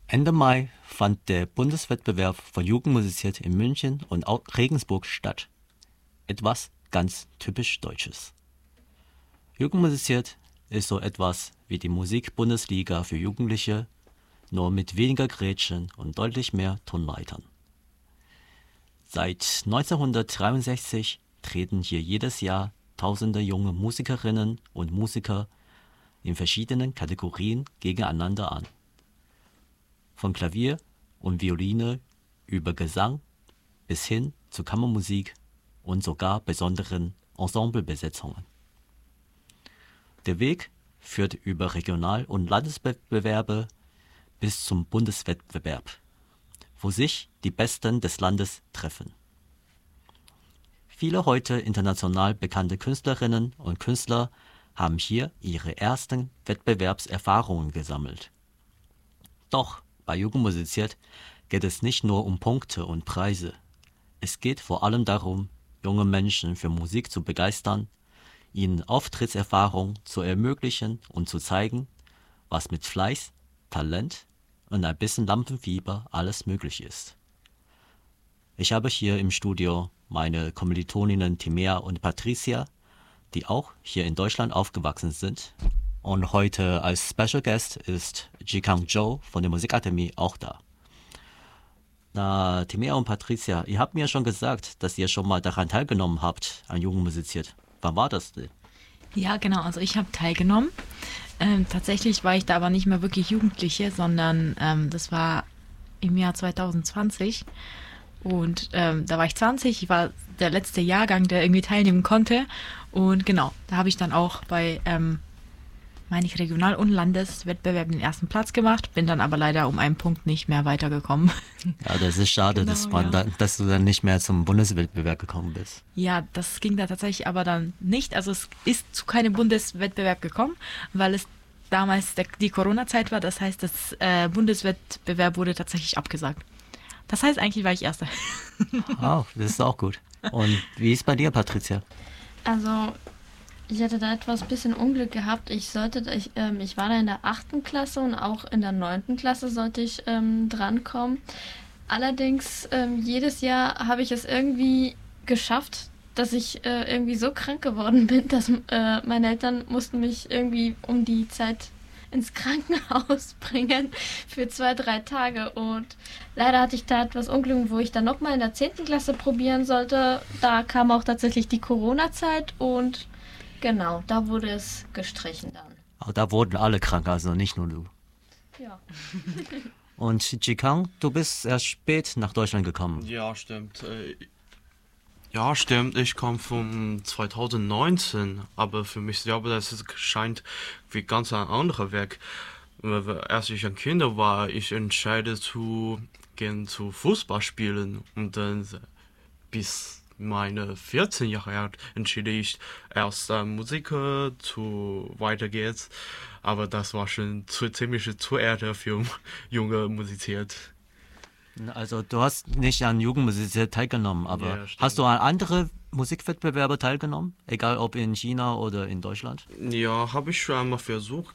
Ende Mai fand der Bundeswettbewerb von Jugend musiziert in München und Regensburg statt. Etwas ganz typisch Deutsches. Jugend musiziert ist so etwas wie die Musikbundesliga für Jugendliche, nur mit weniger Gretchen und deutlich mehr Tonleitern. Seit 1963 treten hier jedes Jahr tausende junge Musikerinnen und Musiker in verschiedenen Kategorien gegeneinander an. Von Klavier und Violine über Gesang bis hin zu Kammermusik und sogar besonderen Ensemblebesetzungen. Der Weg führt über Regional- und Landeswettbewerbe bis zum Bundeswettbewerb, wo sich die Besten des Landes treffen. Viele heute international bekannte Künstlerinnen und Künstler haben hier ihre ersten Wettbewerbserfahrungen gesammelt. Doch bei Jugend musiziert geht es nicht nur um Punkte und Preise. Es geht vor allem darum, junge Menschen für Musik zu begeistern, ihnen Auftrittserfahrung zu ermöglichen und zu zeigen, was mit Fleiß, Talent und ein bisschen Lampenfieber alles möglich ist. Ich habe hier im Studio meine Kommilitoninnen Timea und Patricia, die auch hier in Deutschland aufgewachsen sind. Und heute als Special Guest ist Jikang Zhou von der Musikakademie auch da. Na, Timea und Patricia, ihr habt mir schon gesagt, dass ihr schon mal daran teilgenommen habt, an Jugend musiziert. Wann war das denn? Ja, genau. Also ich habe teilgenommen. Tatsächlich war ich da aber nicht mehr wirklich Jugendliche, sondern das war im Jahr 2020. Und da war ich 20. Ich war der letzte Jahrgang, der irgendwie teilnehmen konnte. Und genau, da habe ich dann auch bei, meine ich, Regional- und Landeswettbewerben den ersten Platz gemacht. Bin dann aber leider um einen Punkt nicht mehr weitergekommen. Ja, das ist schade, Genau, dass du dann nicht mehr zum Bundeswettbewerb gekommen bist. Ja, das ging da tatsächlich aber dann nicht. Also es ist zu keinem Bundeswettbewerb gekommen, weil es damals die Corona-Zeit war. Das heißt, das Bundeswettbewerb wurde tatsächlich abgesagt. Das heißt, eigentlich war ich Erster. Oh, das ist auch gut. Und wie ist bei dir, Patricia? Also, ich hatte da etwas bisschen Unglück gehabt. Ich war da in der 8. Klasse und auch in der 9. Klasse sollte ich drankommen. Allerdings, jedes Jahr habe ich es irgendwie geschafft, dass ich irgendwie so krank geworden bin, dass meine Eltern mussten mich irgendwie um die Zeit ins Krankenhaus bringen für 2-3 Tage. Und leider hatte ich da etwas Unglück, wo ich dann nochmal in der 10. Klasse probieren sollte. Da kam auch tatsächlich die Corona-Zeit und genau, da wurde es gestrichen dann. Oh, da wurden alle krank, also nicht nur du. Ja. Und Jikang, du bist erst spät nach Deutschland gekommen. Ja, stimmt. Ja, stimmt. Ich komme von 2019, aber für mich selber, das scheint wie ganz ein anderer Weg. Als ich ein Kind war, ich entscheide zu gehen zu Fußball spielen und dann bis meine 14 Jahre alt entschiede ich erst Musik zu weiter geht's. Aber das war schon ziemlich zu älter für junge musiziert. Also du hast nicht an Jugendmusik teilgenommen, aber Ja, stimmt. hast du an andere Musikwettbewerbe teilgenommen? Egal ob in China oder in Deutschland? Ja, habe ich schon einmal versucht.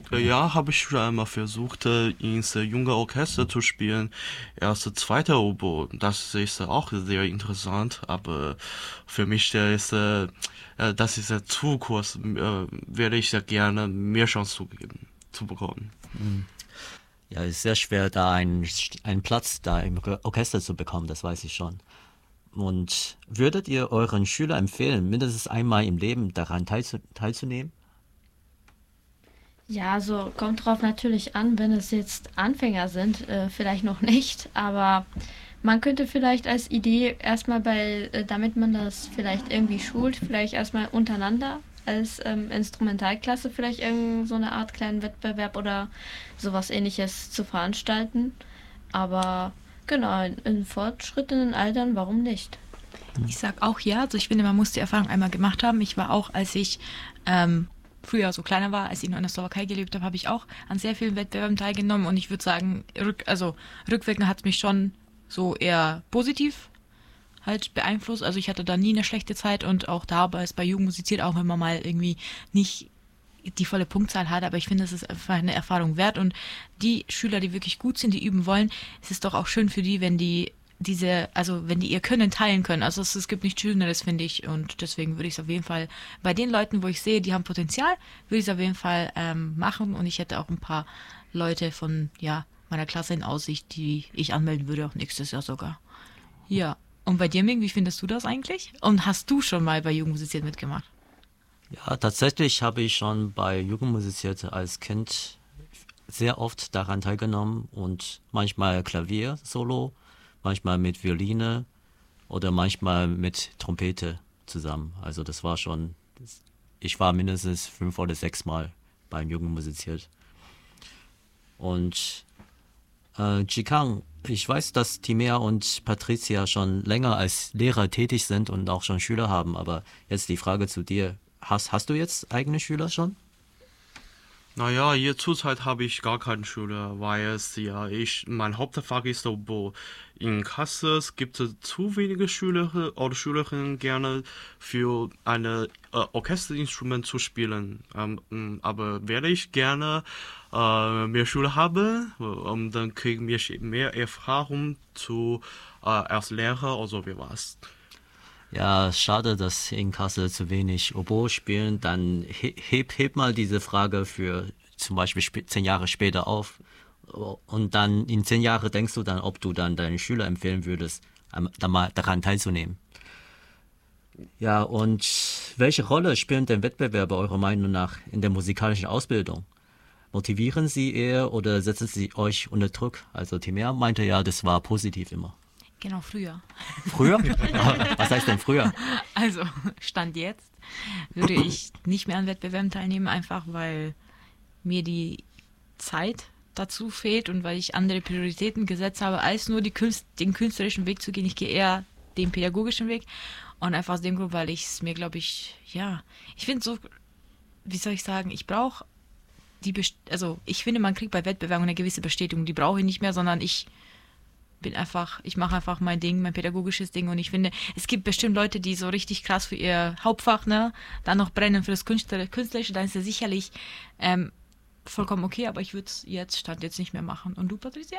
Ins junge Orchester zu spielen. Erste, zweite Oboe. Das ist auch sehr interessant, aber für mich das ist zu kurz. Werde ich sehr gerne mehr Chance zu bekommen. Ja, es ist sehr schwer, da einen Platz da im Orchester zu bekommen, das weiß ich schon. Und würdet ihr euren Schülern empfehlen, mindestens einmal im Leben daran teilzunehmen? Ja, also kommt drauf natürlich an, wenn es jetzt Anfänger sind, vielleicht noch nicht, aber man könnte vielleicht als Idee erstmal damit man das vielleicht irgendwie schult, vielleicht erstmal untereinander als Instrumentalklasse vielleicht irgend so eine Art kleinen Wettbewerb oder sowas ähnliches zu veranstalten. Aber genau, in fortschrittenden Altern, warum nicht? Ich sag auch ja. Also ich finde, man muss die Erfahrung einmal gemacht haben. Ich war auch, als ich früher so kleiner war, als ich noch in der Slowakei gelebt habe, habe ich auch an sehr vielen Wettbewerben teilgenommen. Und ich würde sagen, rückwirkend hat es mich schon so eher positiv halt beeinflusst. Also ich hatte da nie eine schlechte Zeit und auch da bei Jugend musiziert, auch wenn man mal irgendwie nicht die volle Punktzahl hat, aber ich finde, es ist einfach eine Erfahrung wert und die Schüler, die wirklich gut sind, die üben wollen, es ist doch auch schön für die, wenn die wenn die ihr Können teilen können. Also es gibt nichts Schöneres, finde ich, und deswegen würde ich es auf jeden Fall, bei den Leuten, wo ich sehe, die haben Potenzial, würde ich es auf jeden Fall machen und ich hätte auch ein paar Leute von, meiner Klasse in Aussicht, die ich anmelden würde, auch nächstes Jahr sogar. Ja. Und bei dir, Ming, wie findest du das eigentlich? Und hast du schon mal bei Jugendmusiziert mitgemacht? Ja, tatsächlich habe ich schon bei Jugendmusiziert als Kind sehr oft daran teilgenommen und manchmal Klavier, Solo, manchmal mit Violine oder manchmal mit Trompete zusammen. Also das war schon, ich war mindestens 5 oder 6 Mal beim Jugendmusiziert. Und Jikang, ich weiß, dass Timea und Patricia schon länger als Lehrer tätig sind und auch schon Schüler haben, aber jetzt die Frage zu dir. Hast du jetzt eigene Schüler schon? Naja, hier zurzeit habe ich gar keine Schüler, weil mein Hauptfach ist, in Kassel gibt es zu wenige Schüler oder Schülerinnen gerne für ein Orchesterinstrument zu spielen. Aber werde ich gerne mehr Schüler haben, dann kriegen wir mehr Erfahrung als Lehrer oder so wie was. Ja, schade, dass in Kassel zu wenig Oboe spielen. Dann heb mal diese Frage für zum Beispiel 10 Jahre später auf. Und dann in 10 Jahren denkst du dann, ob du dann deinen Schüler empfehlen würdest, da mal daran teilzunehmen. Ja, und welche Rolle spielen denn Wettbewerbe eurer Meinung nach in der musikalischen Ausbildung? Motivieren sie eher oder setzen sie euch unter Druck? Also Timea meinte ja, das war positiv immer. Genau, früher. Früher? Was heißt denn früher? Also, Stand jetzt würde ich nicht mehr an Wettbewerben teilnehmen, einfach weil mir die Zeit dazu fehlt und weil ich andere Prioritäten gesetzt habe, als nur den künstlerischen Weg zu gehen. Ich gehe eher den pädagogischen Weg und einfach aus dem Grund, weil ich es mir, glaube ich, ich finde so, wie soll ich sagen, ich brauche ich finde, man kriegt bei Wettbewerben eine gewisse Bestätigung, die brauche ich nicht mehr, sondern ich mache einfach mein Ding, mein pädagogisches Ding und ich finde, es gibt bestimmt Leute, die so richtig krass für ihr Hauptfach, dann noch brennen für das Künstlerische, dann ist es sicherlich vollkommen okay, aber ich würde es Stand jetzt nicht mehr machen. Und du, Patricia?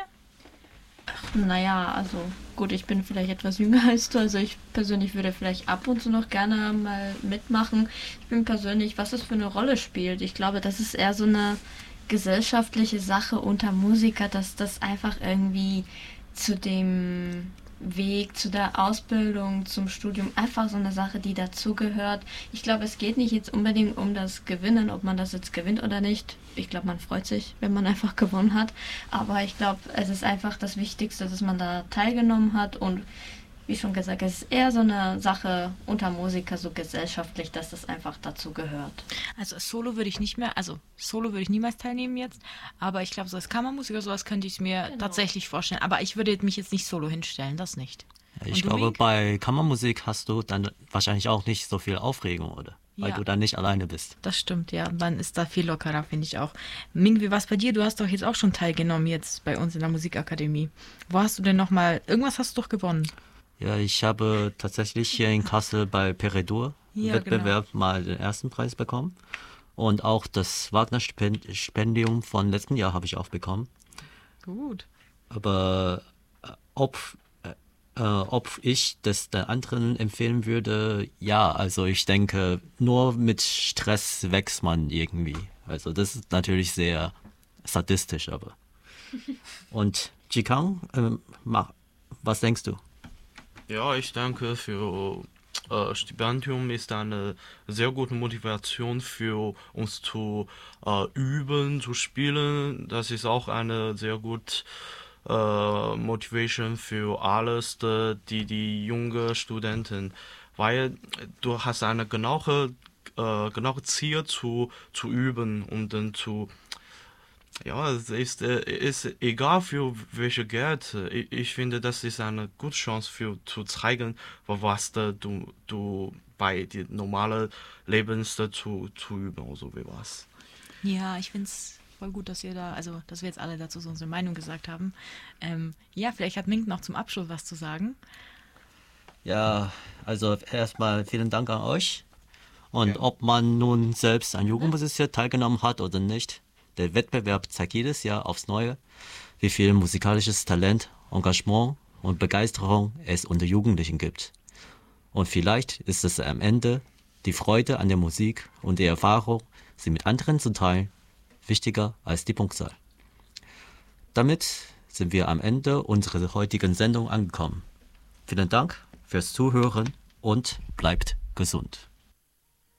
Naja, also gut, ich bin vielleicht etwas jünger als du, also ich persönlich würde vielleicht ab und zu noch gerne mal mitmachen. Ich bin persönlich, was es für eine Rolle spielt. Ich glaube, das ist eher so eine gesellschaftliche Sache unter Musiker, dass das einfach irgendwie zu dem Weg, zu der Ausbildung, zum Studium, einfach so eine Sache, die dazugehört. Ich glaube, es geht nicht jetzt unbedingt um das Gewinnen, ob man das jetzt gewinnt oder nicht. Ich glaube, man freut sich, wenn man einfach gewonnen hat. Aber ich glaube, es ist einfach das Wichtigste, dass man da teilgenommen hat und wie schon gesagt, es ist eher so eine Sache unter Musiker, so gesellschaftlich, dass das einfach dazu gehört. Also Solo würde ich niemals teilnehmen jetzt, aber ich glaube, so als Kammermusiker, sowas könnte ich mir tatsächlich vorstellen. Aber ich würde mich jetzt nicht solo hinstellen, das nicht. Ich glaube, bei Kammermusik hast du dann wahrscheinlich auch nicht so viel Aufregung, oder? Weil du dann nicht alleine bist. Das stimmt, ja. Und dann ist da viel lockerer, finde ich auch. Ming, wie war es bei dir? Du hast doch jetzt auch schon teilgenommen jetzt bei uns in der Musikakademie. Wo hast du denn nochmal, irgendwas hast du doch gewonnen? Ja, ich habe tatsächlich hier in Kassel bei Peredur-Wettbewerb mal den ersten Preis bekommen. Und auch das Wagner-Stipendium von letzten Jahr habe ich auch bekommen. Gut. Aber ob ich das den anderen empfehlen würde, ja, also ich denke, nur mit Stress wächst man irgendwie. Also das ist natürlich sehr sadistisch, aber. Und Jikang, was denkst du? Ja, ich denke, für Stipendium ist eine sehr gute Motivation für uns zu üben, zu spielen. Das ist auch eine sehr gute Motivation für alles, die junge Studenten, weil du hast eine genaue Ziel zu üben und dann ja, es ist egal für welche Geld. Ich finde, das ist eine gute Chance zu zeigen, was du bei den normalen Lebens zu üben oder so wie was. Ja, ich finde es voll gut, dass dass wir jetzt alle dazu so unsere Meinung gesagt haben. Ja, vielleicht hat Mink noch zum Abschluss was zu sagen. Ja, also erstmal vielen Dank an euch. Und ob man nun selbst an Jugendmusiziert teilgenommen hat oder nicht, der Wettbewerb zeigt jedes Jahr aufs Neue, wie viel musikalisches Talent, Engagement und Begeisterung es unter Jugendlichen gibt. Und vielleicht ist es am Ende die Freude an der Musik und die Erfahrung, sie mit anderen zu teilen, wichtiger als die Punktzahl. Damit sind wir am Ende unserer heutigen Sendung angekommen. Vielen Dank fürs Zuhören und bleibt gesund.